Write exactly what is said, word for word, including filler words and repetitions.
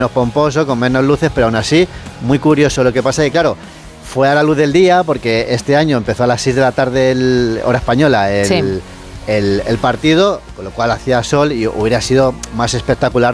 menos pomposo, con menos luces, pero aún así, muy curioso. Lo que pasa es que, claro, fue a la luz del día, porque este año empezó a las seis de la tarde, el, hora española, el, sí. el, el partido, con lo cual hacía sol y hubiera sido más espectacular